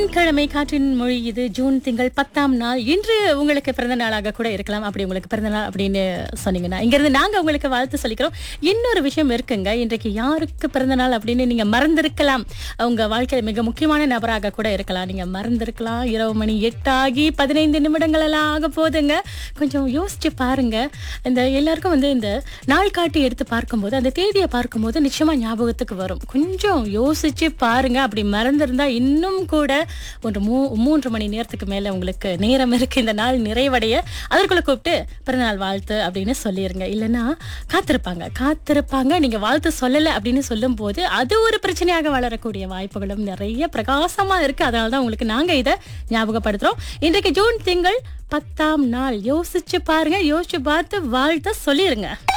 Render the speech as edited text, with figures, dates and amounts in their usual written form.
புதன்கிழமை காற்றின் மொழி இது. ஜூன் திங்கள் 10ஆம் நாள். இன்று உங்களுக்கு பிறந்த நாளாக கூட இருக்கலாம். அப்படி உங்களுக்கு பிறந்த நாள் அப்படின்னு சொன்னீங்கன்னா இங்கிருந்து நாங்க உங்களுக்கு வாழ்த்து சொல்லிக்கிறோம். இன்னொரு விஷயம் இருக்குங்க, இன்றைக்கு யாருக்கு பிறந்த நாள் அப்படின்னு நீங்க மறந்திருக்கலாம். உங்க வாழ்க்கையில் மிக முக்கியமான நபராக கூட இருக்கலாம். நீங்க மறந்திருக்கலாம். இரவு மணி 8 ஆகி 15 நிமிடங்கள் எல்லாம் ஆக போதுங்க. கொஞ்சம் யோசிச்சு பாருங்க. இந்த எல்லாருக்கும் இந்த நாள் காட்டி எடுத்து பார்க்கும்போது, அந்த தேதியை பார்க்கும்போது நிச்சயமா ஞாபகத்துக்கு வரும். கொஞ்சம் யோசிச்சு பாருங்க. அப்படி மறந்திருந்தா இன்னும் கூட ஒரு 3 மணி நேரத்துக்கு மேல உங்களுக்கு நேரம் இருக்கு இந்த நாள் நிறைவடைய. அதற்குள்ள கூப்பிட்டு பிறந்தநாள் வாழ்த்து அப்படின்னு சொல்லிருங்க. இல்லைன்னா காத்திருப்பாங்க. நீங்க வாழ்த்து சொல்லல அப்படின்னு சொல்லும் போது அது ஒரு பிரச்சனையாக வளரக்கூடிய வாய்ப்புகளும் நிறைய பிரகாசமா இருக்கு. அதனாலதான் உங்களுக்கு நாங்க இதை ஞாபகப்படுத்துறோம். இன்றைக்கு ஜூன் திங்கள் 10ஆம் நாள். யோசிச்சு பாருங்க. யோசிச்சு பார்த்து வாழ்த்த சொல்லிருங்க.